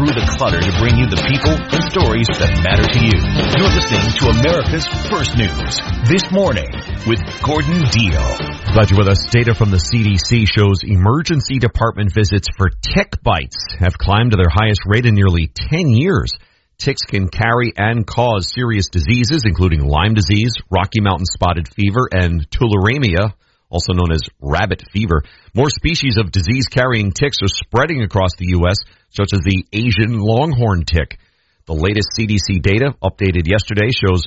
through the clutter to bring you the people and stories that matter to you. You're listening to America's First News This Morning with Gordon Deal. Glad you're with us. Data from the CDC shows emergency department visits for tick bites have climbed to their highest rate in nearly 10 years. Ticks can carry and cause serious diseases, including Lyme disease, Rocky Mountain spotted fever, and tularemia, also known as rabbit fever. More species of disease-carrying ticks are spreading across the U.S., such as the Asian longhorn tick. The latest CDC data, updated yesterday, shows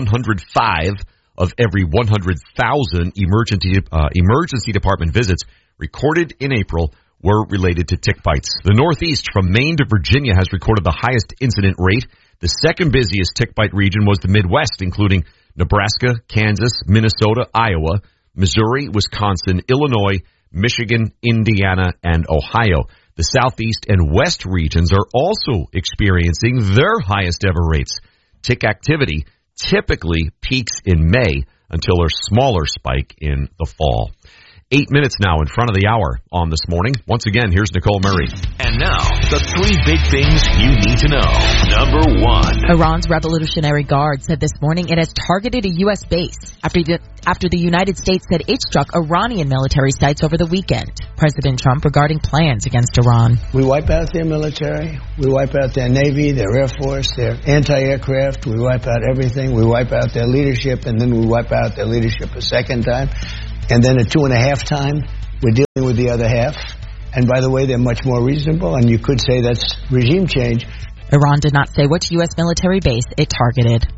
105 of every 100,000 emergency department visits recorded in April were related to tick bites. The Northeast, from Maine to Virginia, has recorded the highest incident rate. The second busiest tick bite region was the Midwest, including Nebraska, Kansas, Minnesota, Iowa, Missouri, Wisconsin, Illinois, Michigan, Indiana, and Ohio. The Southeast and West regions are also experiencing their highest ever rates. Tick activity typically peaks in May until a smaller spike in the fall. 8 minutes now in front of the hour on This Morning. Once again, here's Nicole Murray. And now, the three big things you need to know. Number one. Iran's Revolutionary Guard said this morning it has targeted a U.S. base after the United States said it struck Iranian military sites over the weekend. President Trump regarding plans against Iran. We wipe out their military. We wipe out their Navy, their Air Force, their anti-aircraft. We wipe out everything. We wipe out their leadership, and then we wipe out their leadership a second time. And then at 2.5 times, we're dealing with the other half. And by the way, they're much more reasonable, and you could say that's regime change. Iran did not say which U.S. military base it targeted.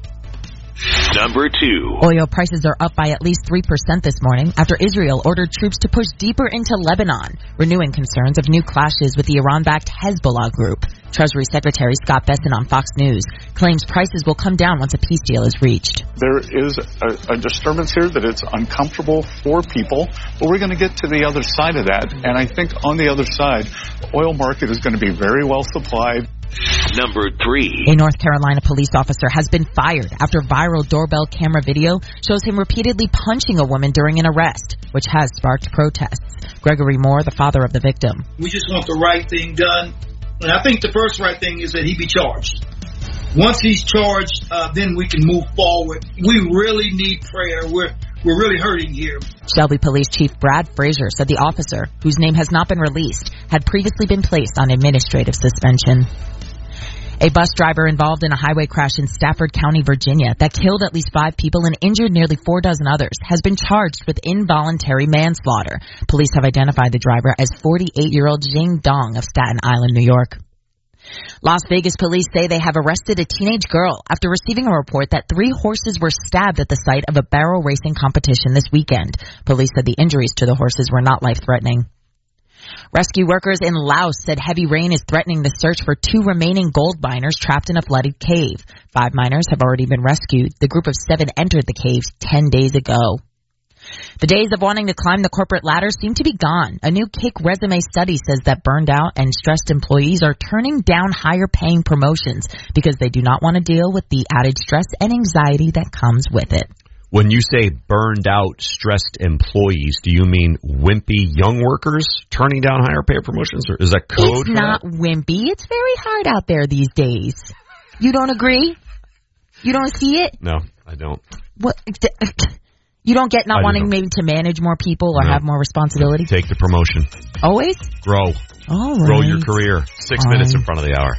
Number two. Oil prices are up by at least 3% this morning after Israel ordered troops to push deeper into Lebanon, renewing concerns of new clashes with the Iran-backed Hezbollah group. Treasury Secretary Scott Bessent on Fox News claims prices will come down once a peace deal is reached. There is a disturbance here that it's uncomfortable for people, but we're going to get to the other side of that. And I think on the other side, the oil market is going to be very well supplied. Number three. A North Carolina police officer has been fired after viral doorbell camera video shows him repeatedly punching a woman during an arrest, which has sparked protests. Gregory Moore, the father of the victim. We just want the right thing done. And I think the first right thing is that he be charged. Once he's charged, then we can move forward. We really need prayer. We're really hurting here. Shelby Police Chief Brad Frazier said the officer, whose name has not been released, had previously been placed on administrative suspension. A bus driver involved in a highway crash in Stafford County, Virginia, that killed at least 5 people and injured nearly 4 dozen others, has been charged with involuntary manslaughter. Police have identified the driver as 48-year-old Jing Dong of Staten Island, New York. Las Vegas police say they have arrested a teenage girl after receiving a report that 3 horses were stabbed at the site of a barrel racing competition this weekend. Police said the injuries to the horses were not life-threatening. Rescue workers in Laos said heavy rain is threatening the search for 2 remaining gold miners trapped in a flooded cave. 5 miners have already been rescued. The group of 7 entered the caves 10 days ago. The days of wanting to climb the corporate ladder seem to be gone. A new Kick resume study says that burned out and stressed employees are turning down higher paying promotions because they do not want to deal with the added stress and anxiety that comes with it. When you say burned out, stressed employees, do you mean wimpy young workers turning down higher pay promotions? Or is that code? It's not wimpy. It's very hard out there these days. You don't agree? You don't see it? No, I don't. What? You don't get not wanting maybe to manage more people or have more responsibility? Take the promotion. Always? Grow. All right. Grow your career. 6 minutes in front of the hour.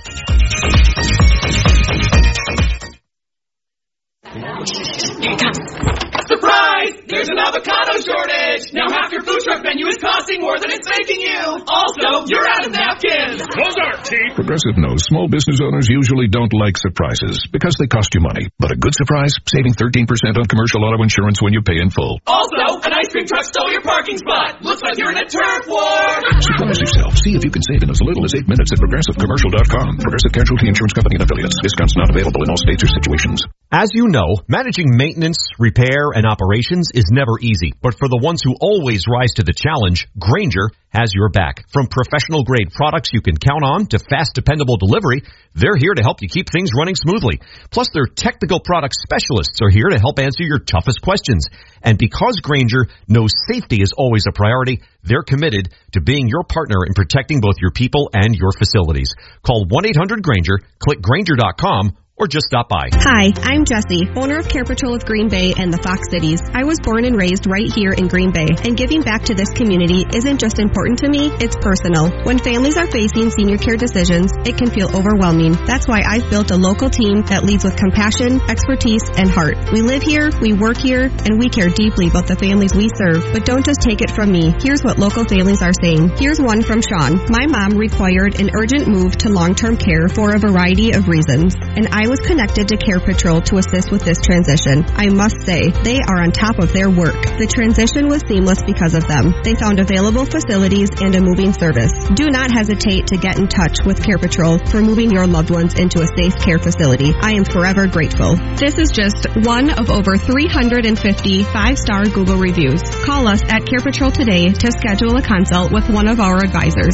Here it comes. Surprise! There's an avocado shortage! Now half your food truck menu is costing more than it's making you! Also, you're out of napkins! Mozart team! Progressive knows small business owners usually don't like surprises because they cost you money. But a good surprise, saving 13% on commercial auto insurance when you pay in full. Also, an ice cream truck stole your parking spot! Looks like you're in a turf war! Surprise yourself. See if you can save in as little as 8 minutes at ProgressiveCommercial.com. Progressive Casualty Insurance Company and Affiliates. Discounts not available in all states or situations. As you know, managing maintenance, repair, and operations is never easy. But for the ones who always rise to the challenge, Grainger has your back. From professional-grade products you can count on to fast, dependable delivery, they're here to help you keep things running smoothly. Plus, their technical product specialists are here to help answer your toughest questions. And because Grainger knows safety is always a priority, they're committed to being your partner in protecting both your people and your facilities. Call 1-800-GRAINGER, click Grainger.com, or just stop by. Hi, I'm Jessie, owner of Care Patrol of Green Bay and the Fox Cities. I was born and raised right here in Green Bay, and giving back to this community isn't just important to me, it's personal. When families are facing senior care decisions, it can feel overwhelming. That's why I've built a local team that leads with compassion, expertise, and heart. We live here, we work here, and we care deeply about the families we serve. But don't just take it from me. Here's what local families are saying. Here's one from Sean. My mom required an urgent move to long-term care for a variety of reasons, and I was connected to Care Patrol to assist with this transition. I must say, they are on top of their work. The transition was seamless because of them. They found available facilities and a moving service. Do not hesitate to get in touch with Care Patrol for moving your loved ones into a safe care facility. I am forever grateful. This is just one of over 350 5-star Google reviews. Call us at Care Patrol today to schedule a consult with one of our advisors.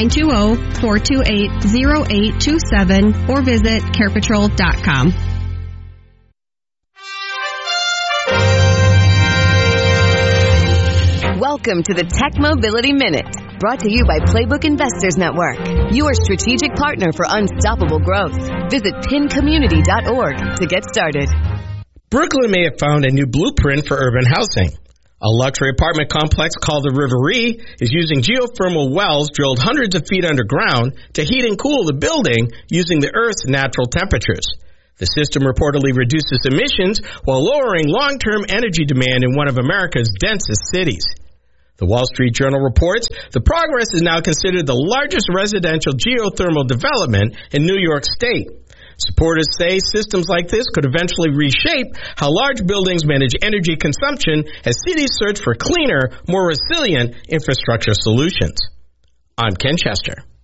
920-428-0827 or visit carepatrol.com. Welcome to the Tech Mobility Minute, brought to you by Playbook Investors Network, your strategic partner for unstoppable growth. Visit pincommunity.org to get started. Brooklyn may have found a new blueprint for urban housing. A luxury apartment complex called the Riverie is using geothermal wells drilled hundreds of feet underground to heat and cool the building using the Earth's natural temperatures. The system reportedly reduces emissions while lowering long-term energy demand in one of America's densest cities. The Wall Street Journal reports the progress is now considered the largest residential geothermal development in New York State. Supporters say systems like this could eventually reshape how large buildings manage energy consumption as cities search for cleaner, more resilient infrastructure solutions. I'm Ken Chester.